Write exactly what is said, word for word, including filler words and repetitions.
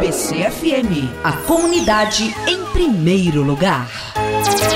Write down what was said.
B C F M, a comunidade em primeiro lugar.